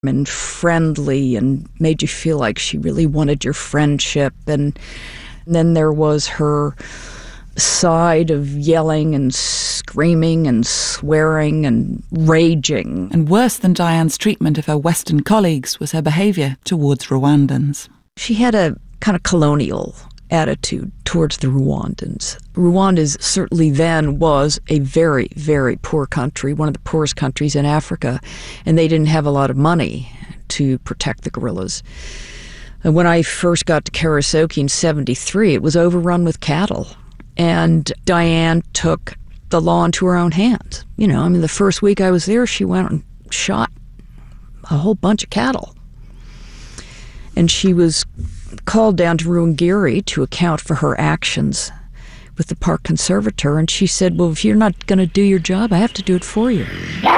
and friendly and made you feel like she really wanted your friendship. And then there was her side of yelling and screaming and swearing and raging. And worse than Diane's treatment of her Western colleagues was her behaviour towards Rwandans. She had a kind of colonial attitude towards the Rwandans. Rwanda certainly then was a very, very poor country, one of the poorest countries in Africa, and they didn't have a lot of money to protect the guerrillas. And when I first got to Karasoke in 1973, it was overrun with cattle. And Diane took the law into her own hands. The first week I was there, she went and shot a whole bunch of cattle. And she was called down to Ruhengeri to account for her actions with the park conservator. And she said, well, if you're not going to do your job, I have to do it for you.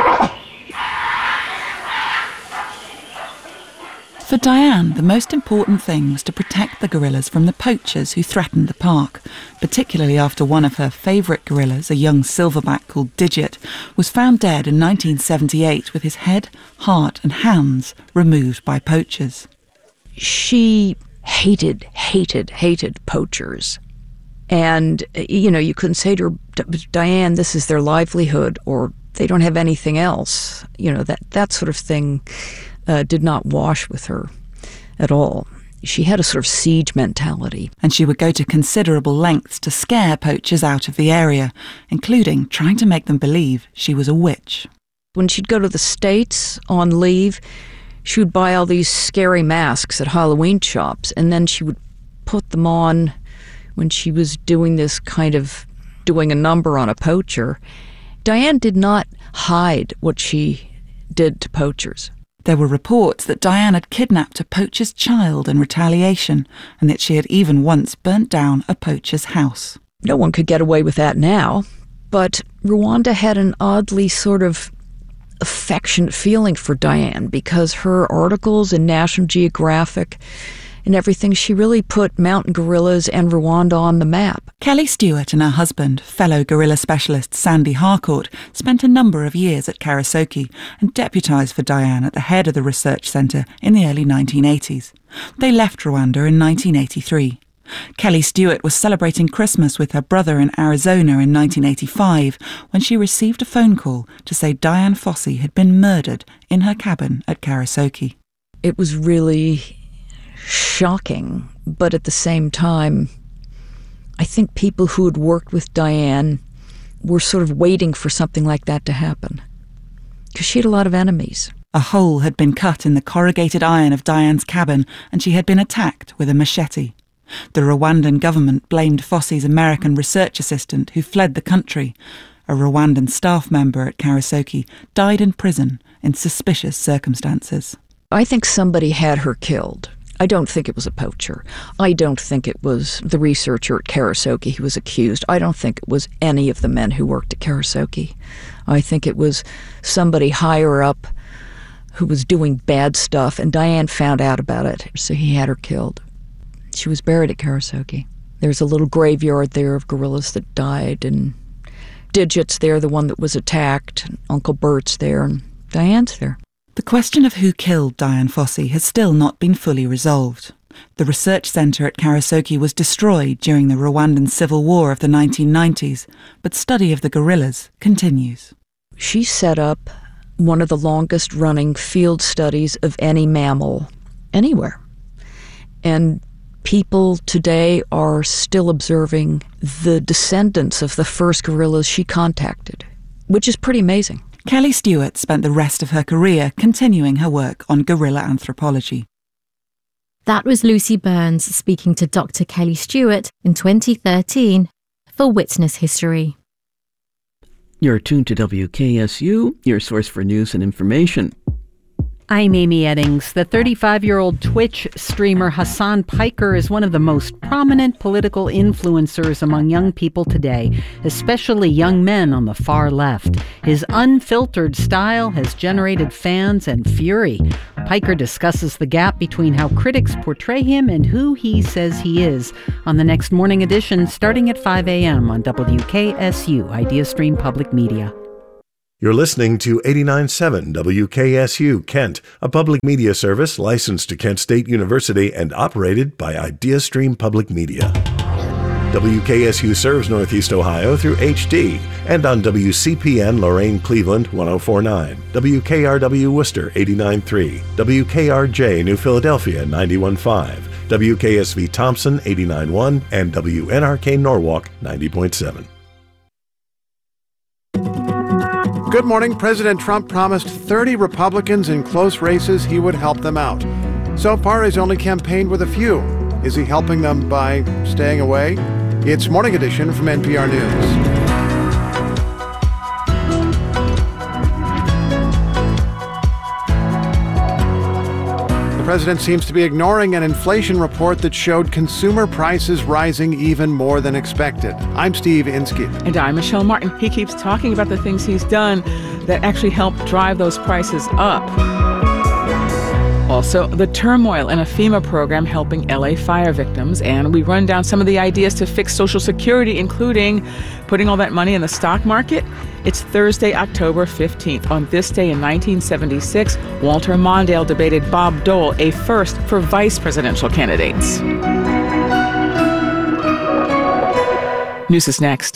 For Diane, the most important thing was to protect the gorillas from the poachers who threatened the park, particularly after one of her favourite gorillas, a young silverback called Digit, was found dead in 1978 with his head, heart and hands removed by poachers. She hated poachers. And, you couldn't say to her, Diane, this is their livelihood, or they don't have anything else. That sort of thing did not wash with her at all. She had a sort of siege mentality. And she would go to considerable lengths to scare poachers out of the area, including trying to make them believe she was a witch. When she'd go to the States on leave, she would buy all these scary masks at Halloween shops, and then she would put them on when she was doing a number on a poacher. Diane did not hide what she did to poachers. There were reports that Diane had kidnapped a poacher's child in retaliation, and that she had even once burnt down a poacher's house. No one could get away with that now, but Rwanda had an oddly sort of affectionate feeling for Diane because her articles in National Geographic and everything, she really put mountain gorillas and Rwanda on the map. Kelly Stewart and her husband, fellow gorilla specialist Sandy Harcourt, spent a number of years at Karasoke and deputised for Diane at the head of the research centre in the early 1980s. They left Rwanda in 1983. Kelly Stewart was celebrating Christmas with her brother in Arizona in 1985 when she received a phone call to say Dian Fossey had been murdered in her cabin at Karasoke. It was really shocking, but at the same time, I think people who had worked with Diane were sort of waiting for something like that to happen, because she had a lot of enemies. A hole had been cut in the corrugated iron of Diane's cabin, and she had been attacked with a machete. The Rwandan government blamed Fossey's American research assistant, who fled the country. A Rwandan staff member at Karasoke died in prison in suspicious circumstances. I think somebody had her killed. I don't think it was a poacher. I don't think it was the researcher at Karasoke who was accused. I don't think it was any of the men who worked at Karasoke. I think it was somebody higher up who was doing bad stuff, and Diane found out about it, so he had her killed. She was buried at Karasoke. There's a little graveyard there of gorillas that died, and Digit's there, the one that was attacked, and Uncle Bert's there, and Diane's there. The question of who killed Dian Fossey has still not been fully resolved. The research centre at Karasoke was destroyed during the Rwandan Civil War of the 1990s, but study of the gorillas continues. She set up one of the longest-running field studies of any mammal anywhere. And people today are still observing the descendants of the first gorillas she contacted, which is pretty amazing. Kelly Stewart spent the rest of her career continuing her work on gorilla anthropology. That was Lucy Burns speaking to Dr. Kelly Stewart in 2013 for Witness History. You're tuned to WKSU, your source for news and information. I'm Amy Eddings. The 35-year-old Twitch streamer Hassan Piker is one of the most prominent political influencers among young people today, especially young men on the far left. His unfiltered style has generated fans and fury. Piker discusses the gap between how critics portray him and who he says he is on the next morning edition starting at 5 a.m. on WKSU, IdeaStream Public Media. You're listening to 89.7 WKSU Kent, a public media service licensed to Kent State University and operated by IdeaStream Public Media. WKSU serves Northeast Ohio through HD and on WCPN Lorain Cleveland 104.9, WKRW Worcester 89.3, WKRJ New Philadelphia 91.5, WKSV Thompson 89.1, and WNRK Norwalk 90.7. Good morning. President Trump promised 30 Republicans in close races he would help them out. So far, he's only campaigned with a few. Is he helping them by staying away? It's Morning Edition from NPR News. The president seems to be ignoring an inflation report that showed consumer prices rising even more than expected. I'm Steve Inskeep. And I'm Michelle Martin. He keeps talking about the things he's done that actually help drive those prices up. Also, the turmoil in a FEMA program helping LA fire victims. And we run down some of the ideas to fix Social Security, including putting all that money in the stock market. It's Thursday, October 15th. On this day in 1976, Walter Mondale debated Bob Dole, a first for vice presidential candidates. News is next.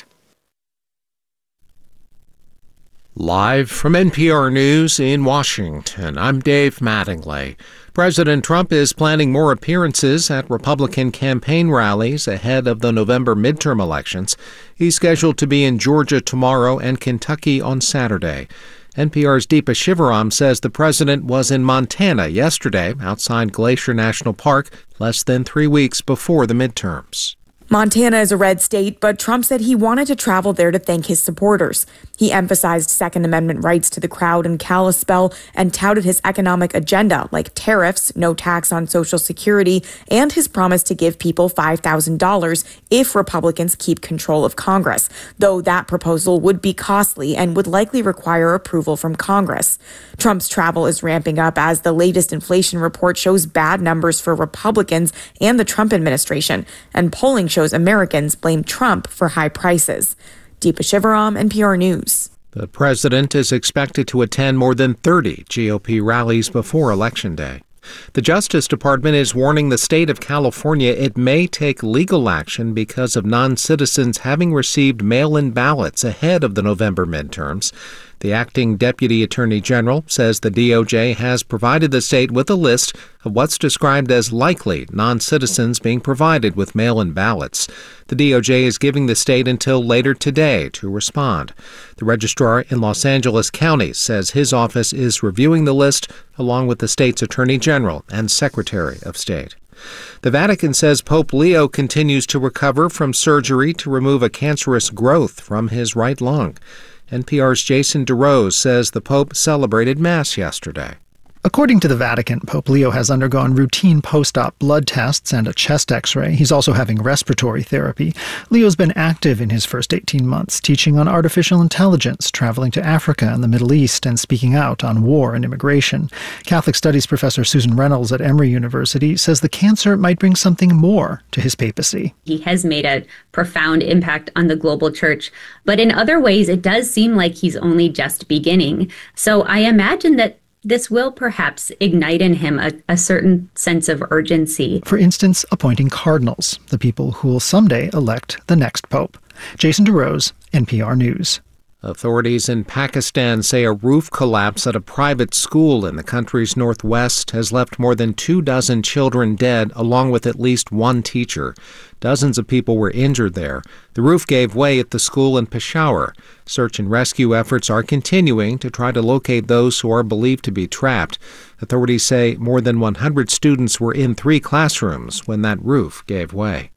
Live from NPR News in Washington, I'm Dave Mattingly. President Trump is planning more appearances at Republican campaign rallies ahead of the November midterm elections. He's scheduled to be in Georgia tomorrow and Kentucky on Saturday. NPR's Deepa Shivaram says the president was in Montana yesterday outside Glacier National Park less than 3 weeks before the midterms. Montana is a red state, but Trump said he wanted to travel there to thank his supporters. He emphasized Second Amendment rights to the crowd in Kalispell and touted his economic agenda, like tariffs, no tax on Social Security, and his promise to give people $5,000 if Republicans keep control of Congress, though that proposal would be costly and would likely require approval from Congress. Trump's travel is ramping up as the latest inflation report shows bad numbers for Republicans and the Trump administration, and polling shows Americans blame Trump for high prices. Deepa Shivaram, NPR News. The president is expected to attend more than 30 GOP rallies before Election Day. The Justice Department is warning the state of California it may take legal action because of non-citizens having received mail-in ballots ahead of the November midterms. The acting Deputy Attorney General says the DOJ has provided the state with a list of what's described as likely non-citizens being provided with mail-in ballots. The DOJ is giving the state until later today to respond. The registrar in Los Angeles County says his office is reviewing the list along with the state's Attorney General and Secretary of State. The Vatican says Pope Leo continues to recover from surgery to remove a cancerous growth from his right lung. NPR's Jason DeRose says the Pope celebrated Mass yesterday. According to the Vatican, Pope Leo has undergone routine post-op blood tests and a chest x-ray. He's also having respiratory therapy. Leo's been active in his first 18 months, teaching on artificial intelligence, traveling to Africa and the Middle East, and speaking out on war and immigration. Catholic Studies professor Susan Reynolds at Emory University says the cancer might bring something more to his papacy. He has made a profound impact on the global church, but in other ways it does seem like he's only just beginning. So I imagine that this will perhaps ignite in him a certain sense of urgency. For instance, appointing cardinals, the people who will someday elect the next pope. Jason DeRose, NPR News. Authorities in Pakistan say a roof collapse at a private school in the country's northwest has left more than 24 children dead, along with at least one teacher. Dozens of people were injured there. The roof gave way at the school in Peshawar. Search and rescue efforts are continuing to try to locate those who are believed to be trapped. Authorities say more than 100 students were in 3 classrooms when that roof gave way.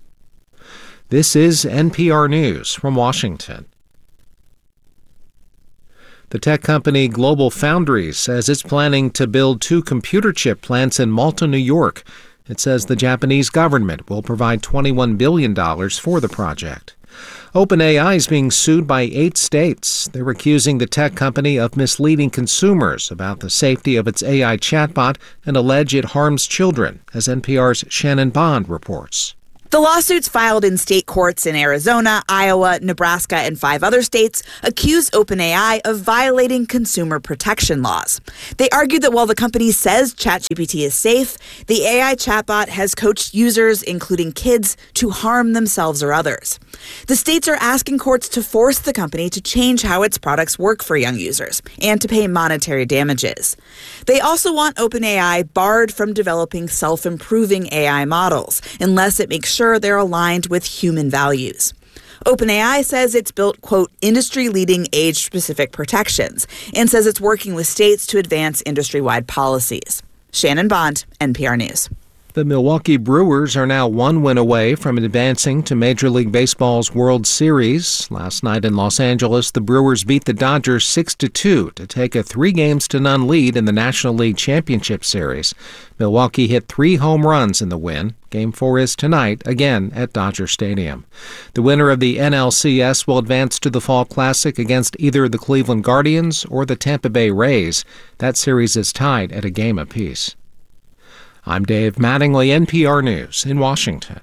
This is NPR News from Washington. The tech company Global Foundries says it's planning to build 2 computer chip plants in Malta, New York. It says the Japanese government will provide $21 billion for the project. OpenAI is being sued by 8 states. They're accusing the tech company of misleading consumers about the safety of its AI chatbot and allege it harms children, as NPR's Shannon Bond reports. The lawsuits filed in state courts in Arizona, Iowa, Nebraska, and 5 other states accuse OpenAI of violating consumer protection laws. They argued that while the company says ChatGPT is safe, the AI chatbot has coached users, including kids, to harm themselves or others. The states are asking courts to force the company to change how its products work for young users and to pay monetary damages. They also want OpenAI barred from developing self-improving AI models unless it makes sure they're aligned with human values. OpenAI says it's built, quote, industry-leading age-specific protections and says it's working with states to advance industry-wide policies. Shannon Bond, NPR News. The Milwaukee Brewers are now 1 win away from advancing to Major League Baseball's World Series. Last night in Los Angeles, the Brewers beat the Dodgers 6-2 to take a 3-0 lead in the National League Championship Series. Milwaukee hit 3 home runs in the win. Game 4 is tonight, again at Dodger Stadium. The winner of the NLCS will advance to the Fall Classic against either the Cleveland Guardians or the Tampa Bay Rays. That series is tied at a game apiece. I'm Dave Mattingly, NPR News in Washington.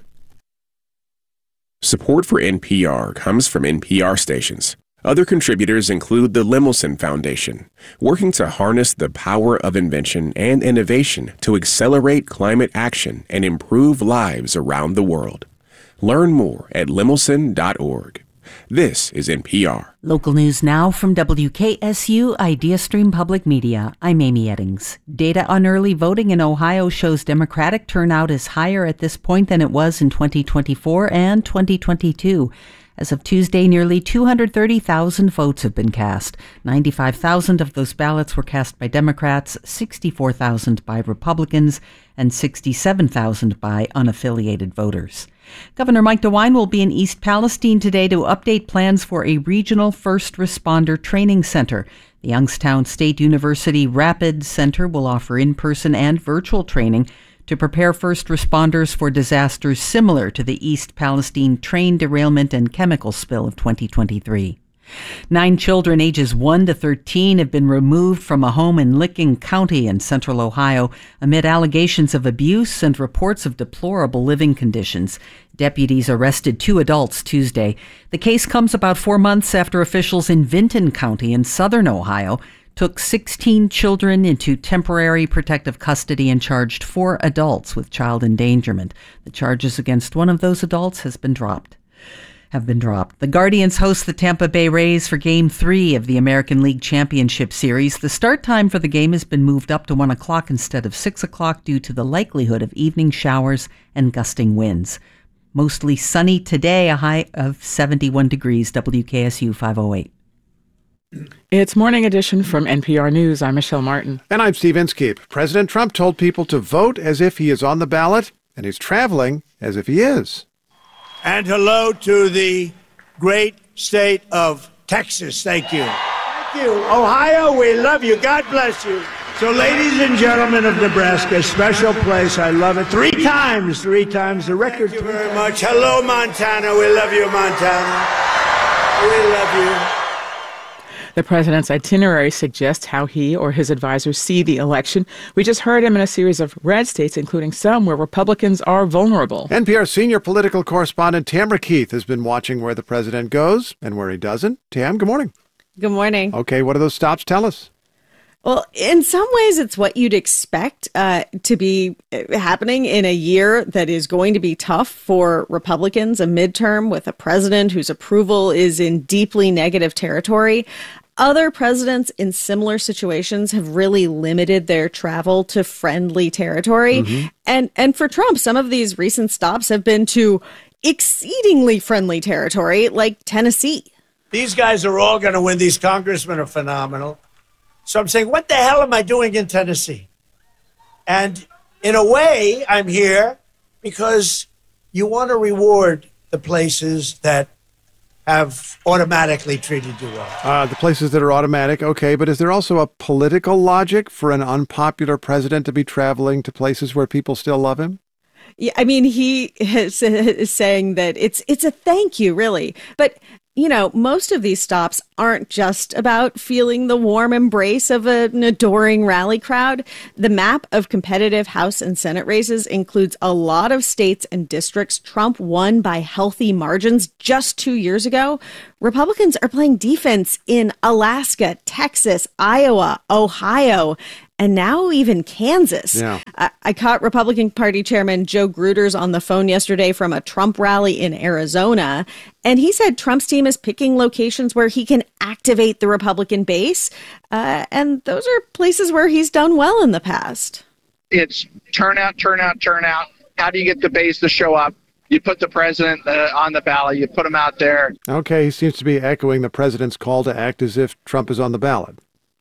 Support for NPR comes from NPR stations. Other contributors include the Lemelson Foundation, working to harness the power of invention and innovation to accelerate climate action and improve lives around the world. Learn more at lemelson.org. This is NPR. Local news now from WKSU IdeaStream Public Media. I'm Amy Eddings. Data on early voting in Ohio shows Democratic turnout is higher at this point than it was in 2024 and 2022. As of Tuesday, nearly 230,000 votes have been cast. 95,000 of those ballots were cast by Democrats, 64,000 by Republicans, and 67,000 by unaffiliated voters. Governor Mike DeWine will be in East Palestine today to update plans for a regional first responder training center. The Youngstown State University Rapid Center will offer in-person and virtual training to prepare first responders for disasters similar to the East Palestine train derailment and chemical spill of 2023. 9 children ages 1 to 13 have been removed from a home in Licking County in central Ohio amid allegations of abuse and reports of deplorable living conditions. Deputies arrested 2 adults Tuesday. The case comes about 4 months after officials in Vinton County in southern Ohio took 16 children into temporary protective custody and charged 4 adults with child endangerment. The charges against one of those adults have been dropped. The Guardians host the Tampa Bay Rays for Game 3 of the American League Championship Series. The start time for the game has been moved up to 1 o'clock instead of 6 o'clock due to the likelihood of evening showers and gusting winds. Mostly sunny today, a high of 71 degrees, WKSU 508. It's Morning Edition from NPR News. I'm Michelle Martin. And I'm Steve Inskeep. President Trump told people to vote as if he is on the ballot, and he's traveling as if he is. And hello to the great state of Texas. Thank you. Thank you. Ohio, we love you. God bless you. So, ladies and gentlemen of Nebraska, special place. I love it. 3 times the record. Thank you very much. Hello, Montana. We love you, Montana. We love you. The president's itinerary suggests how he or his advisors see the election. We just heard him in a series of red states, including some where Republicans are vulnerable. NPR senior political correspondent Tamara Keith has been watching where the president goes and where he doesn't. Tam, good morning. Good morning. Okay, what do those stops tell us? Well, in some ways, it's what you'd expect to be happening in a year that is going to be tough for Republicans, a midterm with a president whose approval is in deeply negative territory. Other presidents in similar situations have really limited their travel to friendly territory. Mm-hmm. And for Trump, some of these recent stops have been to exceedingly friendly territory, like Tennessee. These guys are all going to win. These congressmen are phenomenal. So I'm saying, what the hell am I doing in Tennessee? And in a way, I'm here because you want to reward the places that have automatically treated you well. The places that are automatic, okay, but is there also a political logic for an unpopular president to be traveling to places where people still love him? Yeah, I mean, he is saying that it's a thank you, really. But most of these stops aren't just about feeling the warm embrace of an adoring rally crowd. The map of competitive House and Senate races includes a lot of states and districts Trump won by healthy margins just 2 years ago. Republicans are playing defense in Alaska, Texas, Iowa, Ohio, and now even Kansas. Yeah. I caught Republican Party Chairman Joe Gruters on the phone yesterday from a Trump rally in Arizona, and he said Trump's team is picking locations where he can activate the Republican base, and those are places where he's done well in the past. It's turnout. How do you get the base to show up? You put the president on the ballot. You put him out there. Okay, he seems to be echoing the president's call to act as if Trump is on the ballot.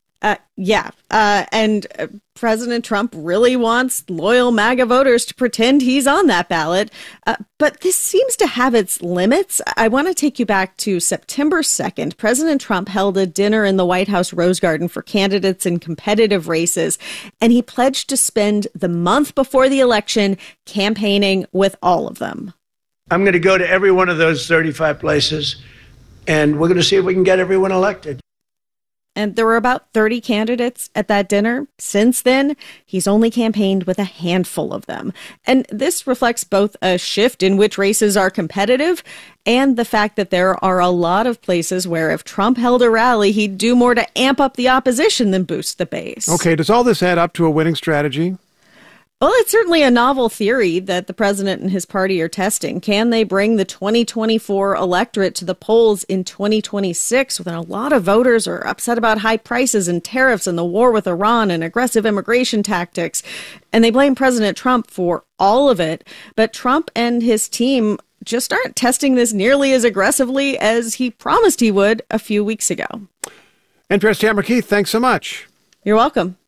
And President Trump really wants loyal MAGA voters to pretend he's on that ballot. But this seems to have its limits. I want to take you back to September 2nd. President Trump held a dinner in the White House Rose Garden for candidates in competitive races, and he pledged to spend the month before the election campaigning with all of them. I'm going to go to every one of those 35 places, and we're going to see if we can get everyone elected. And there were about 30 candidates at that dinner. Since then, he's only campaigned with a handful of them. And this reflects both a shift in which races are competitive and the fact that there are a lot of places where if Trump held a rally, he'd do more to amp up the opposition than boost the base. Okay, does all this add up to a winning strategy? Well, it's certainly a novel theory that the president and his party are testing. Can they bring the 2024 electorate to the polls in 2026 when a lot of voters are upset about high prices and tariffs and the war with Iran and aggressive immigration tactics? And they blame President Trump for all of it. But Trump and his team just aren't testing this nearly as aggressively as he promised he would a few weeks ago. NPR's Tamara Keith, thanks so much. You're welcome.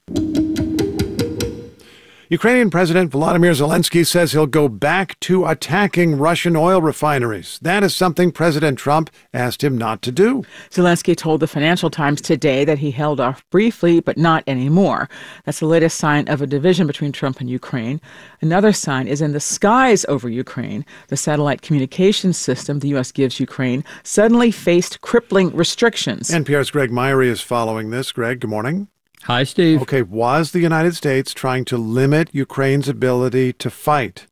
Ukrainian President Volodymyr Zelensky says he'll go back to attacking Russian oil refineries. That is something President Trump asked him not to do. Zelensky told the Financial Times today that he held off briefly, but not anymore. That's the latest sign of a division between Trump and Ukraine. Another sign is in the skies over Ukraine. The satellite communications system the U.S. gives Ukraine suddenly faced crippling restrictions. NPR's Greg Myrie is following this. Greg, good morning. Hi, Steve. Okay, was the United States trying to limit Ukraine's ability to fight?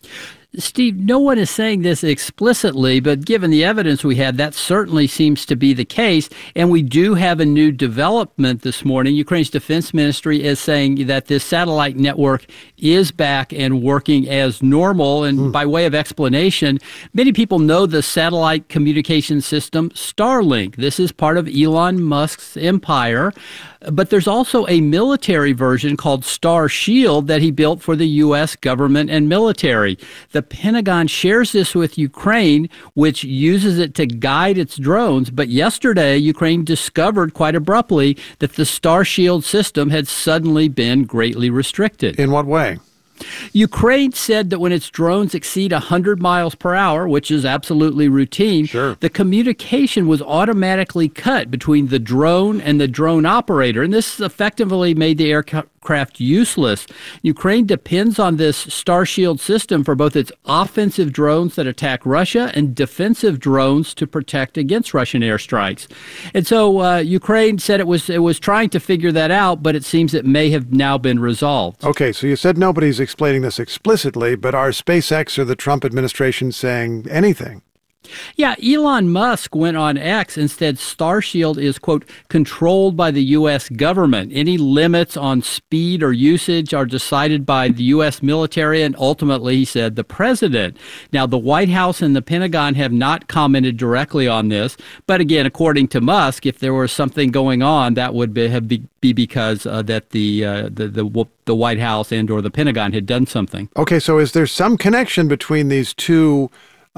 Steve, no one is saying this explicitly, but given the evidence we had, that certainly seems to be the case. And we do have a new development this morning. Ukraine's defense ministry is saying that this satellite network is back and working as normal. And by way of explanation, many people know the satellite communication system Starlink. This is part of Elon Musk's empire. But there's also a military version called Star Shield that he built for the U.S. government and military. The Pentagon shares this with Ukraine, which uses it to guide its drones. But yesterday, Ukraine discovered quite abruptly that the Star Shield system had suddenly been greatly restricted. In what way? Ukraine said that when its drones exceed 100 miles per hour, which is absolutely routine, the communication was automatically cut between the drone and the drone operator. And this effectively made the aircraft useless. Ukraine depends on this Star Shield system for both its offensive drones that attack Russia and defensive drones to protect against Russian airstrikes. And so Ukraine said it was trying to figure that out, but it seems it may have now been resolved. Okay, so you said nobody's explaining this explicitly, but are SpaceX or the Trump administration saying anything? Yeah, Elon Musk went on X and said Starshield is, quote, controlled by the U.S. government. Any limits on speed or usage are decided by the U.S. military and ultimately, he said, the president. Now, the White House and the Pentagon have not commented directly on this. But again, according to Musk, if there was something going on, that would be because that the White House and or the Pentagon had done something. Okay, so is there some connection between these two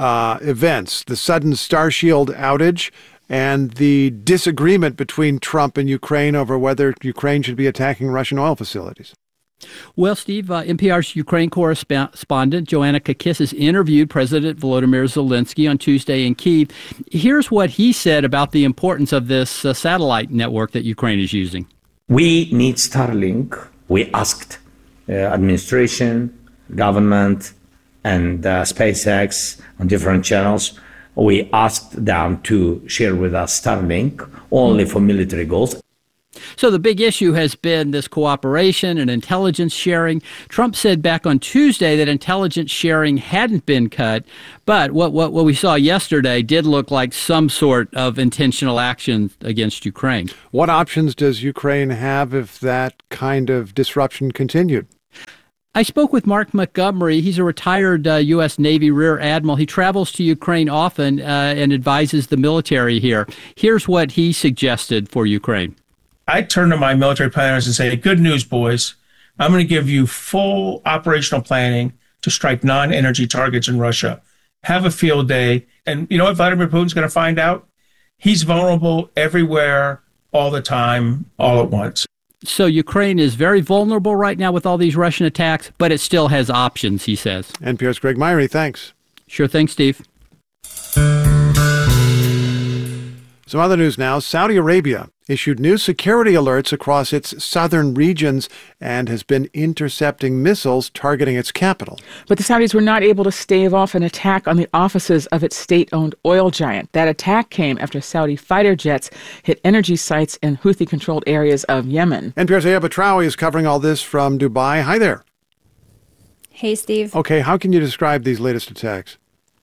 events, the sudden Starshield outage and the disagreement between Trump and Ukraine over whether Ukraine should be attacking Russian oil facilities? Well, Steve, NPR's Ukraine correspondent Joanna Kakissis interviewed President Volodymyr Zelensky on Tuesday in Kyiv. Here's what he said about the importance of this satellite network that Ukraine is using. We need Starlink. We asked administration, government, and SpaceX on different channels We asked them to share with us Starlink only for military goals. So the big issue has been this cooperation and intelligence sharing. Trump said back on Tuesday that intelligence sharing hadn't been cut, but what we saw yesterday did look like some sort of intentional action against Ukraine. What options does Ukraine have if that kind of disruption continued? I spoke with Mark Montgomery. He's a retired U.S. Navy Rear Admiral. He travels to Ukraine often and advises the military here. Here's what he suggested for Ukraine. I turn to my military planners and say, good news, boys. I'm going to give you full operational planning to strike non-energy targets in Russia. Have a field day. And you know what Vladimir Putin's going to find out? He's vulnerable everywhere, all the time, all at once. So Ukraine is very vulnerable right now with all these Russian attacks, but it still has options, he says. NPR's Greg Myrie, thanks. Sure thing, Steve. Some other news now. Saudi Arabia issued new security alerts across its southern regions and has been intercepting missiles targeting its capital. But the Saudis were not able to stave off an attack on the offices of its state-owned oil giant. That attack came after Saudi fighter jets hit energy sites in Houthi-controlled areas of Yemen. NPR's Aya Batrawi is covering all this from Dubai. Hi there. Hey, Steve. Okay, how can you describe these latest attacks?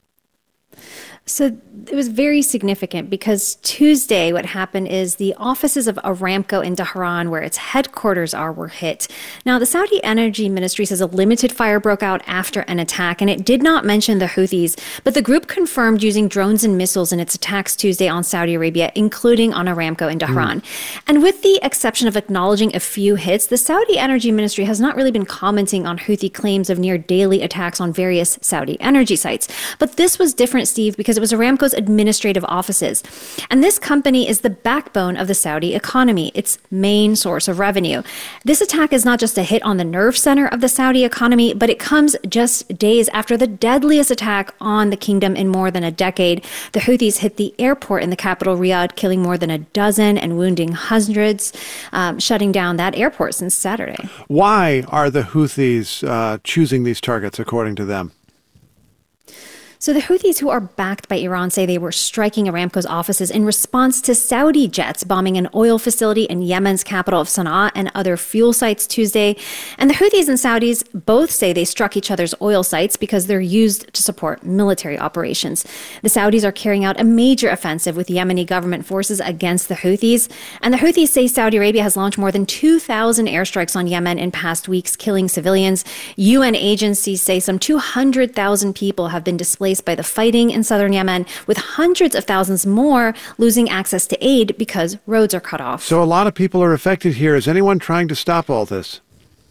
So it was very significant because Tuesday what happened is the offices of Aramco in Tehran, where its headquarters are, were hit. Now, the Saudi Energy Ministry says a limited fire broke out after an attack, and it did not mention the Houthis, but the group confirmed using drones and missiles in its attacks Tuesday on Saudi Arabia, including on Aramco in Tehran. And with the exception of acknowledging a few hits, the Saudi Energy Ministry has not really been commenting on Houthi claims of near daily attacks on various Saudi energy sites. But this was different, Steve, because it was Aramco's administrative offices. And this company is the backbone of the Saudi economy, its main source of revenue. This attack is not just a hit on the nerve center of the Saudi economy, but it comes just days after the deadliest attack on the kingdom in more than a decade. The Houthis hit the airport in the capital, Riyadh, killing more than a dozen and wounding hundreds, shutting down that airport since Saturday. Why are the Houthis choosing these targets, according to them? So the Houthis, who are backed by Iran, say they were striking Aramco's offices in response to Saudi jets bombing an oil facility in Yemen's capital of Sana'a and other fuel sites Tuesday. And the Houthis and Saudis both say they struck each other's oil sites because they're used to support military operations. The Saudis are carrying out a major offensive with Yemeni government forces against the Houthis. And the Houthis say Saudi Arabia has launched more than 2,000 airstrikes on Yemen in past weeks, killing civilians. UN agencies say some 200,000 people have been displaced by the fighting in southern Yemen, with hundreds of thousands more losing access to aid because roads are cut off. So a lot of people are affected here. Is anyone trying to stop all this?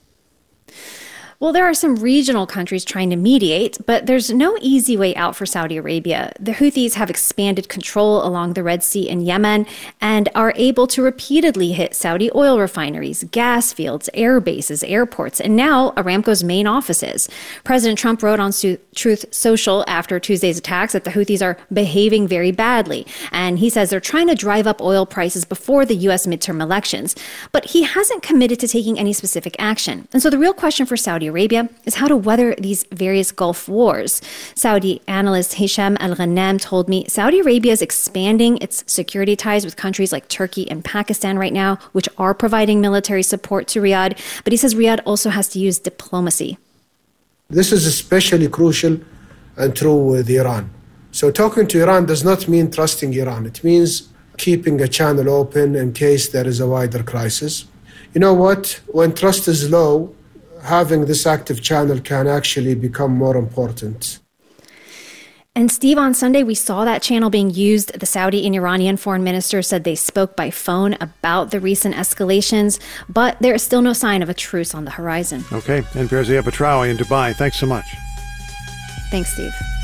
Well, there are some regional countries trying to mediate, but there's no easy way out for Saudi Arabia. The Houthis have expanded control along the Red Sea in Yemen and are able to repeatedly hit Saudi oil refineries, gas fields, air bases, airports, and now Aramco's main offices. President Trump wrote on Truth Social after Tuesday's attacks that the Houthis are behaving very badly, and he says they're trying to drive up oil prices before the U.S. midterm elections. But he hasn't committed to taking any specific action. And so the real question for Saudi Arabia is how to weather these various Gulf wars. Saudi analyst Hisham Al-Ghannam told me Saudi Arabia is expanding its security ties with countries like Turkey and Pakistan right now, which are providing military support to Riyadh. But he says Riyadh also has to use diplomacy. This is especially crucial and true with Iran. So talking to Iran does not mean trusting Iran. It means keeping a channel open in case there is a wider crisis. You know what? When trust is low, having this active channel can actually become more important. And Steve, on Sunday, we saw that channel being used. The Saudi and Iranian foreign ministers said they spoke by phone about the recent escalations, but there is still no sign of a truce on the horizon. Okay, NPR's Aya Batrawi in Dubai. Thanks so much. Thanks, Steve.